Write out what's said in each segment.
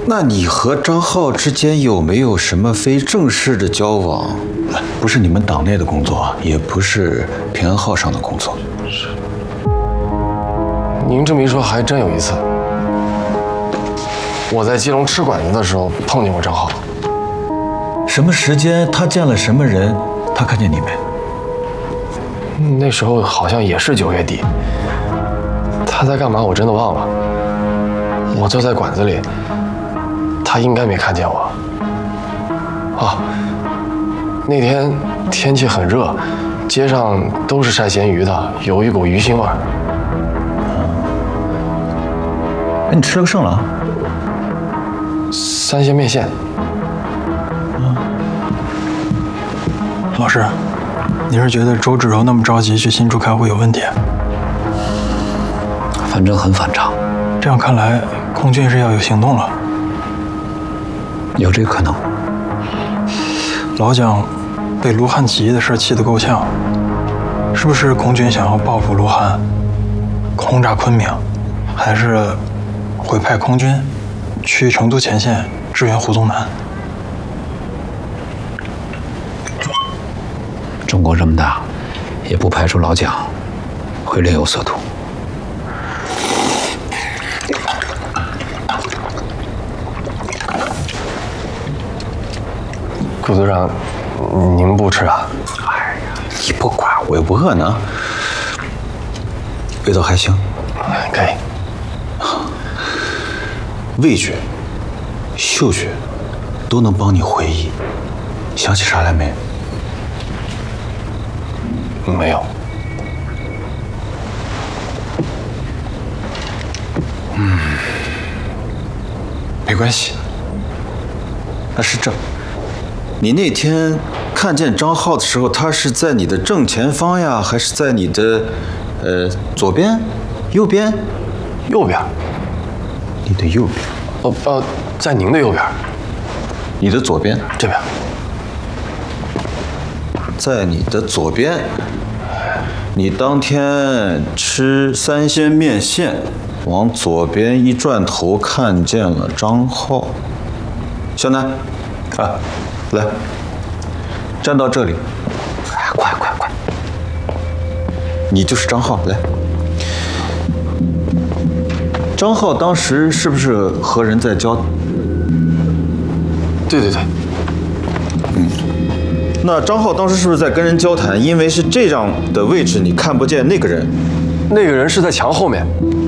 那你和张浩之间有没有什么非正式的交往？不是你们党内的工作，也不是平安号上的工作。 是。您这么一说，还真有一次，我在基隆吃馆子的时候碰见过张浩。 什么时间？他见了什么人？他看见你没？ 那时候好像也是9月底。他在干嘛？我真的忘了。我坐在馆子里。他应该没看见我。啊，那天天气很热，街上都是晒咸鱼的，有一股鱼腥味儿。 哎，你吃了个甚了 ？3鲜面线。 老师，你是觉得周芷柔那么着急去新竹开会有问题？ 反正很反常。 这样看来，空军是要有行动了。 有这个可能。 老蒋被卢汉起义的事气得够呛，是不是空军想要报复卢汉，轰炸昆明，还是会派空军去成都前线支援胡宗南？ 中国这么大，也不排除老蒋会另有所图。 顾组长，您不吃啊？ 哎呀，你不管，我又不饿呢。味道还行， 可以。 味觉、嗅觉都能帮你回忆，想起啥来没？ 没有。 没关系。那是这。你那天看见张浩的时候，他是在你的正前方呀，还是在你的左边、右边？ 右边。 你的右边。 在您的右边。 你的左边。 这边。 在你的左边。你当天吃3鲜面线，往左边一转头，看见了张浩。小南，啊，来，站到这里。哎，快！你就是张浩，来。张浩当时是不是和人在交？ 对。 那张浩当时是不是在跟人交谈？因为是这样的位置，你看不见那个人。 那个人是在墙后面。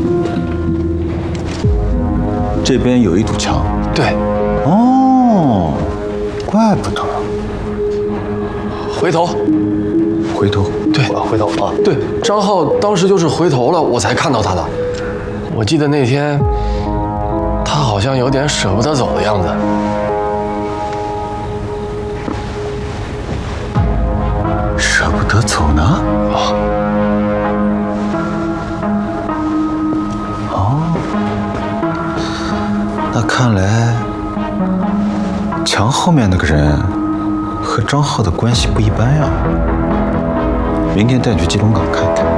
这边有一堵墙。 对。 哦，怪不得。 回头。对，回头啊。对，张浩当时就是回头了，我才看到他的。我记得那天，他好像有点舍不得走的样子。 舍不得走呢？那看来墙后面那个人和张浩的关系不一般呀。明天带你去基隆港看看。